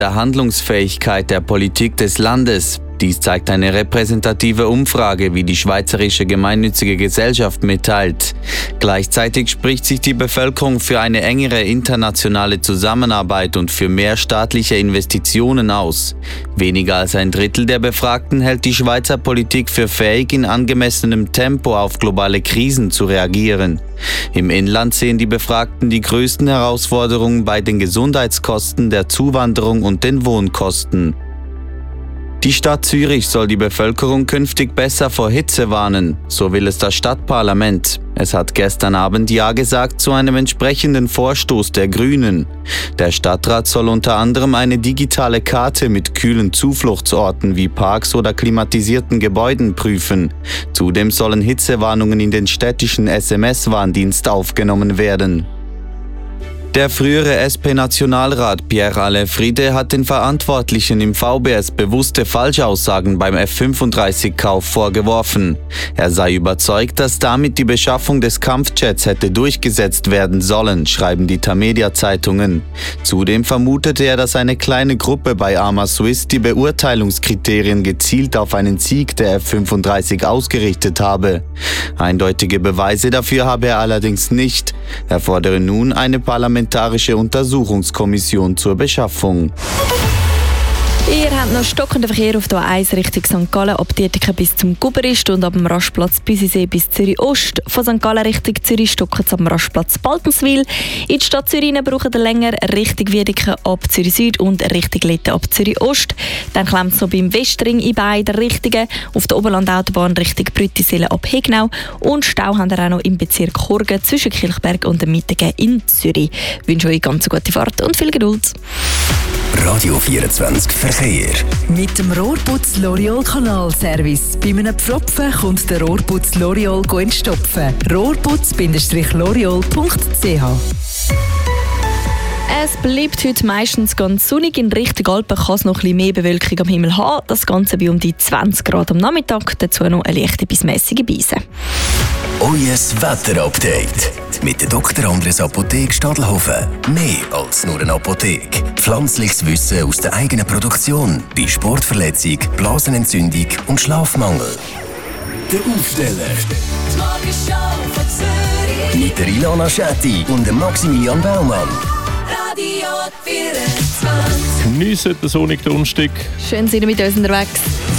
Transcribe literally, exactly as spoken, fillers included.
der Handlungsfähigkeit der Politik des Landes. Dies zeigt eine repräsentative Umfrage, wie die Schweizerische Gemeinnützige Gesellschaft mitteilt. Gleichzeitig spricht sich die Bevölkerung für eine engere internationale Zusammenarbeit und für mehr staatliche Investitionen aus. Weniger als ein Drittel der Befragten hält die Schweizer Politik für fähig, in angemessenem Tempo auf globale Krisen zu reagieren. Im Inland sehen die Befragten die größten Herausforderungen bei den Gesundheitskosten, der Zuwanderung und den Wohnkosten. Die Stadt Zürich soll die Bevölkerung künftig besser vor Hitze warnen, so will es das Stadtparlament. Es hat gestern Abend Ja gesagt zu einem entsprechenden Vorstoß der Grünen. Der Stadtrat soll unter anderem eine digitale Karte mit kühlen Zufluchtsorten wie Parks oder klimatisierten Gebäuden prüfen. Zudem sollen Hitzewarnungen in den städtischen S M S-Warndienst aufgenommen werden. Der frühere S P-Nationalrat Pierre Alain Friede hat den Verantwortlichen im V B S bewusste Falschaussagen beim F fünfunddreißig-Kauf vorgeworfen. Er sei überzeugt, dass damit die Beschaffung des Kampfjets hätte durchgesetzt werden sollen, schreiben die Tamedia-Zeitungen. Zudem vermutete er, dass eine kleine Gruppe bei Arma Swiss die Beurteilungskriterien gezielt auf einen Sieg der F fünfunddreißig ausgerichtet habe. Eindeutige Beweise dafür habe er allerdings nicht. Er fordere nun eine parlamentarische Parlamentarische Untersuchungskommission zur Beschaffung. Ihr habt noch stockenden Verkehr auf der A eins Richtung Sankt Gallen, ab Dietiken bis zum Guberist und ab dem Rastplatz Büsisee bis Zürich Ost. Von Sankt Gallen Richtung Zürich stocken es ab dem Rastplatz Baltenswil. In die Stadt Zürich brauchen ihr länger Richtung Wiedeken ab Zürich Süd und Richtung Letten ab Zürich Ost. Dann klemmt es noch beim Westring in beiden Richtungen. Auf der Oberlandautobahn Richtung Brüttisellen ab Hegnau. Und Stau haben wir auch noch im Bezirk Churgen zwischen Kilchberg und dem Mittegen in Zürich. Ich wünsche euch ganz gute Fahrt und viel Geduld. Radio vierundzwanzig Verkehr. Mit dem Rohrputz L'Oreal Kanalservice. Bei einem Pfropfen kommt der Rohrputz L'Oreal entstopfen. rohrputz Loreal punkt c h. Es bleibt heute meistens ganz sonnig. In Richtung Alpen kann es noch ein bisschen mehr Bewölkung am Himmel haben. Das Ganze bei um die zwanzig Grad am Nachmittag. Dazu noch eine leichte bis mäßige Beise. Euer Wetterupdate mit der Doktor Andres Apotheke Stadelhofen. Mehr als nur eine Apotheke. Pflanzliches Wissen aus der eigenen Produktion bei Sportverletzung, Blasenentzündung und Schlafmangel. Der Aufsteller. Die Morgenshow von Zürich. Mit der Ilana Schetti und dem Maximilian Baumann. Radio vierundzwanzig. Geniessen den sonnigen Donnerstag. Schön sind ihr mit uns unterwegs.